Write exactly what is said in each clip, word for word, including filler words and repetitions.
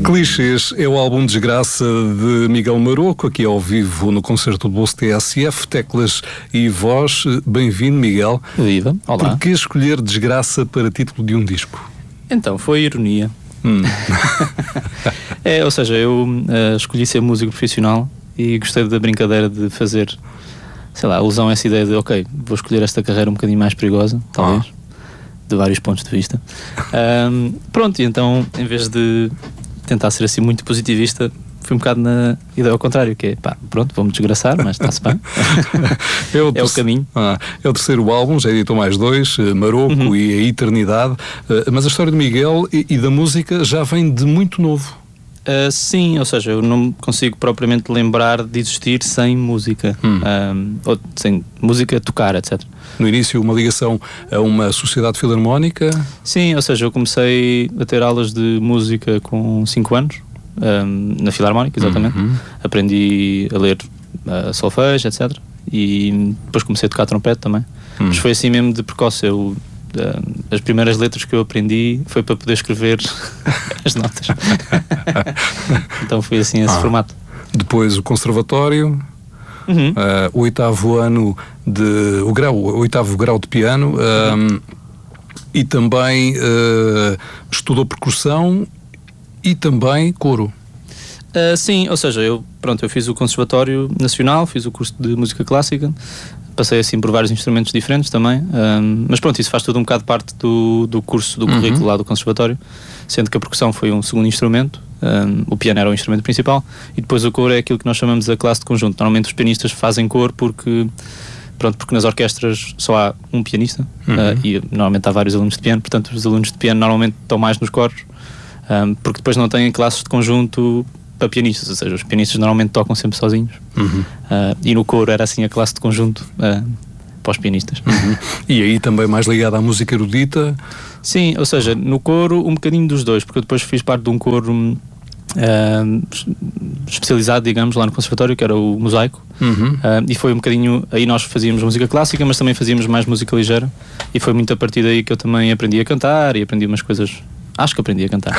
Clichês é o álbum Desgraça de Miguel Maroco, aqui ao vivo no concerto do Bolso T S F, teclas e voz. Bem-vindo, Miguel. Viva, olá. Por que escolher Desgraça para título de um disco? Então, foi ironia. Hum. é, ou seja, eu uh, escolhi ser músico profissional e gostei da brincadeira de fazer, sei lá, alusão a essa ideia de, ok, vou escolher esta carreira um bocadinho mais perigosa, talvez, ah. de vários pontos de vista. Um, pronto, e então, em vez de tentar ser assim muito positivista, fui um bocado na ideia ao contrário, que é, pá, pronto, vamos desgraçar, mas está-se bem. é, o, é o caminho. Ah, é o terceiro álbum, já editou mais dois, Maroco uhum. e A Eternidade, uh, mas a história de Miguel e, e da música já vem de muito novo. Uh, sim, ou seja, eu não consigo propriamente lembrar de existir sem música, hum. um, ou sem música tocar, etcétera. No início, uma ligação a uma sociedade filarmónica? Sim, ou seja, eu comecei a ter aulas de música com cinco anos, um, na Filarmónica, exatamente. Uhum. Aprendi a ler uh, solfejo, etcétera. E depois comecei a tocar trompete também. Hum. Mas foi assim mesmo de precoce. Eu, uh, as primeiras letras que eu aprendi foi para poder escrever as notas. Então foi assim esse ah. formato. Depois o conservatório. Uhum. Uh, o oitavo ano de o grau, o oitavo grau de piano, um, uhum. e também uh, estudou percussão e também coro. Uh, sim, ou seja, eu, pronto, eu fiz o Conservatório Nacional, fiz o curso de Música Clássica, passei assim por vários instrumentos diferentes também, um, mas pronto, isso faz tudo um bocado parte do, do curso, do uhum. currículo lá do Conservatório, sendo que a percussão foi um segundo instrumento. Um, o piano era o instrumento principal e depois o coro é aquilo que nós chamamos a classe de conjunto. Normalmente os pianistas fazem coro porque, pronto, porque nas orquestras só há um pianista, uhum. uh, e normalmente há vários alunos de piano, portanto os alunos de piano normalmente estão mais nos coros, um, porque depois não têm classes de conjunto para pianistas, ou seja, os pianistas normalmente tocam sempre sozinhos, uhum. uh, e no coro era assim a classe de conjunto uh, para os pianistas. Uhum. E aí também mais ligado à música erudita? Sim, ou seja, no coro um bocadinho dos dois, porque eu depois fiz parte de um coro uh, especializado, digamos, lá no Conservatório, que era o Mosaico, uhum. uh, e foi um bocadinho, aí nós fazíamos música clássica, mas também fazíamos mais música ligeira, e foi muito a partir daí que eu também aprendi a cantar e aprendi umas coisas, acho que aprendi a cantar,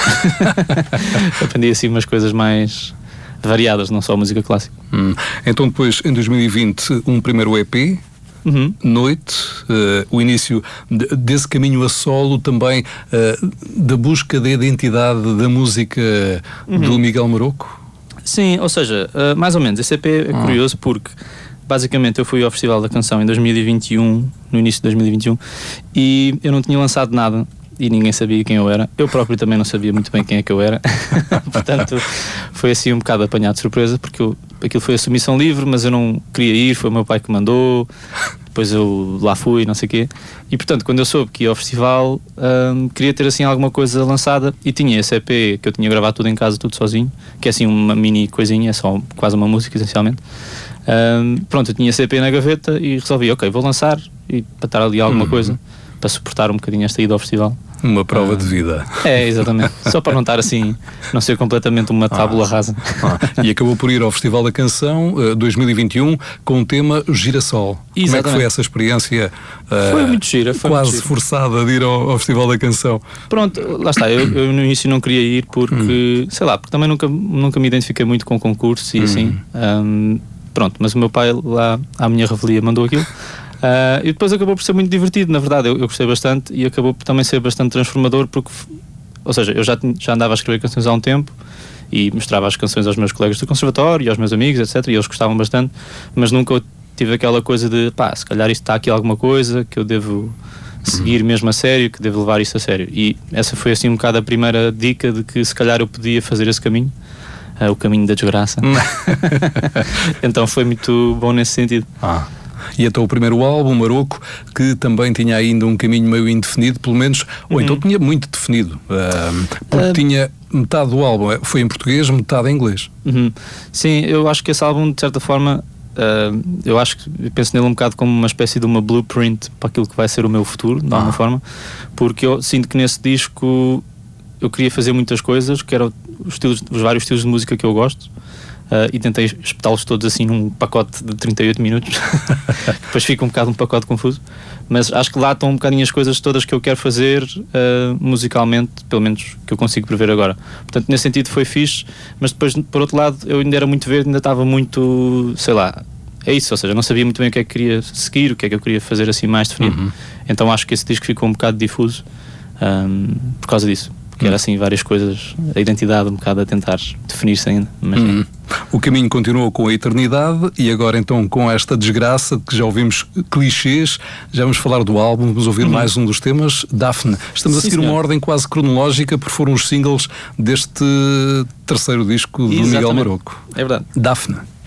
aprendi assim umas coisas mais variadas, não só música clássica. Hum. Então depois, em dois mil e vinte, um primeiro E P, Uhum. Noite, uh, o início de, desse caminho a solo também, uh, da busca da identidade da música uhum. do Miguel Maroco? Sim, ou seja, uh, mais ou menos, esse E P é ah. curioso porque basicamente eu fui ao Festival da Canção em dois mil e vinte e um, no início de dois mil e vinte e um, e eu não tinha lançado nada e ninguém sabia quem eu era, eu próprio também não sabia muito bem quem é que eu era, portanto foi assim um bocado apanhado de surpresa, porque eu, aquilo foi a submissão livre, mas eu não queria ir, foi o meu pai que mandou, depois eu lá fui, não sei o quê, e portanto quando eu soube que ia ao festival, hum, queria ter assim alguma coisa lançada, e tinha esse E P que eu tinha gravado tudo em casa, tudo sozinho, que é assim uma mini coisinha, é só quase uma música essencialmente. Hum, pronto, eu tinha esse E P na gaveta e resolvi, ok, vou lançar, e para estar ali alguma uhum. coisa, para suportar um bocadinho esta ida ao festival. Uma prova ah, de vida. É, exatamente. Só para não estar assim, não ser completamente uma tábula ah, rasa. Ah, e acabou por ir ao Festival da Canção uh, dois mil e vinte e um com o tema Girassol. Exatamente. Como é que foi essa experiência? Uh, foi muito gira. Foi quase muito forçada de ir ao, ao Festival da Canção. Pronto, lá está. Eu, eu no início não queria ir porque, hum. sei lá, porque também nunca, nunca me identifiquei muito com concursos e hum. assim. Um, pronto, mas o meu pai lá à minha revelia mandou aquilo. Uh, e depois acabou por ser muito divertido, na verdade, eu, eu gostei bastante e acabou por também ser bastante transformador porque, ou seja, eu já, já andava a escrever canções há um tempo e mostrava as canções aos meus colegas do conservatório e aos meus amigos, etcétera, e eles gostavam bastante, mas nunca tive aquela coisa de, pá, se calhar isto está aqui alguma coisa que eu devo seguir mesmo a sério, que devo levar isto a sério, e essa foi assim um bocado a primeira dica de que se calhar eu podia fazer esse caminho, uh, o caminho da desgraça. Então foi muito bom nesse sentido. Ah. E então o primeiro álbum, Maroco, que também tinha ainda um caminho meio indefinido, pelo menos, ou uhum. então tinha muito definido, uh, porque uh... tinha metade do álbum foi em português, metade em inglês. Uhum. Sim, eu acho que esse álbum, de certa forma, uh, eu acho que eu penso nele um bocado como uma espécie de uma blueprint para aquilo que vai ser o meu futuro, de alguma ah. forma, porque eu sinto que nesse disco eu queria fazer muitas coisas, que eram os, estilos, os vários estilos de música que eu gosto. uh, e tentei espetá-los todos assim num pacote de trinta e oito minutos. Depois fica um bocado um pacote confuso, mas acho que lá estão um bocadinho as coisas todas que eu quero fazer uh, musicalmente, pelo menos que eu consigo prever agora. Portanto, nesse sentido foi fixe, mas depois, por outro lado, eu ainda era muito verde, ainda estava muito, sei lá, é isso, ou seja, não sabia muito bem o que é que queria seguir, o que é que eu queria fazer assim mais definido. Uhum. Então acho que esse disco ficou um bocado difuso um, por causa disso. Porque era assim várias coisas, a identidade um bocado a tentar definir-se ainda. Mas hum. O caminho continua com a eternidade e agora então com esta desgraça que já ouvimos clichês, já vamos falar do álbum, vamos ouvir hum. mais um dos temas, Daphne. Estamos Sim, a seguir senhor. uma ordem quase cronológica porque foram os singles deste terceiro disco do Exatamente. Miguel Maroco. É verdade. Daphne.